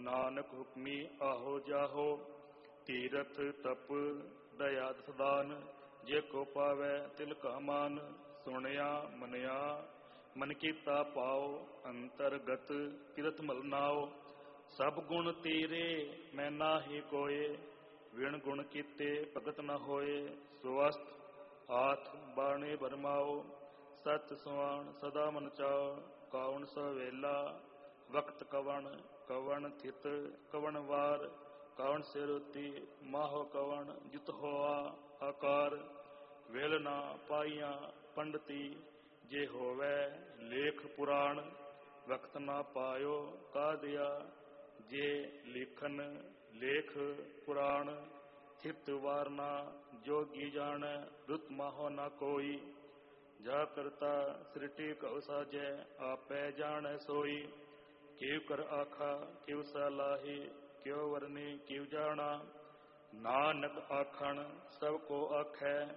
ਨਾਨਕ ਹੁਕਮੀ ਆਹੋ ਜਾਹੋ। ਤੀਰਥ ਤਪ ਦਇਆ ਸਦਾਨ, ਜੇ ਕੋ ਪਾਵੈ ਤਿਲ ਕਾ ਮਾਨ। ਸੁਣਿਆ ਮੰਨਿਆ ਮਨ ਕੀਤਾ ਪਾਓ, ਅੰਤਰਗਤ ਕਿਰਤ ਮਲ ਨਾਓ। ਸਭ ਗੁਣ ਤੇਰੇ ਮੈਂ ਨਾਹੀ ਕੋਏ, ਵਿਣ ਗੁਣ ਕੀਤੇ ਭਗਤ ਨ ਹੋਏ। ਸਵਸਥ ਹਾਥ ਬਾਣੇ ਬਰਮਾਓ, ਸਚ ਸੁਆਣ ਸਦਾ ਮਨ ਚਾਓ। ਕੌਣ ਸਵੇਲਾ ਵਕਤ ਕਵਣ, ਕਵਣ ਥਿਤ ਕਵਣ ਵਾਰ। ਕਵਣ ਸਿਰੁਤੀ ਮਾਹੋ ਕਵਣ, ਜਿਤ ਹੋਆ ਆਕਾਰ। ਵੇਲ ਨਾ ਪਾਈਆਂ ਪੰਡਤੀ, ਜੇ ਹੋਵੈ ਲੇਖ ਪੁਰਾਣ। ਵਕਤ ਨਾ ਪਾਇਓ ਕਾਹਦਿਆ, ਜੇ ਲਿਖਨ ਲੇਖ ਪੁਰਾਣ। ਥਿਤ ਵਾਰ ਨਾ ਜੋਗੀ ਜਾਣੈ, ਰੁਤ ਮਾਹੋ ਨਾ ਕੋਈ। ਜਾ ਕਰਤਾ ਸ੍ਰਿਟੀ ਕਉ ਸਾਜੈ, ਆਪੈ ਜਾਣੈ ਸੋਈ। ਕਿਉ ਕਰ ਆਖਾ ਕਿਉ ਸਲਾਹੀ, ਕਿਉ ਵਰਨੀ ਕਿਉ ਜਾਣਾ। ਨਾਨਕ ਆਖਣ ਸਭ ਕੋ ਆਖੈ,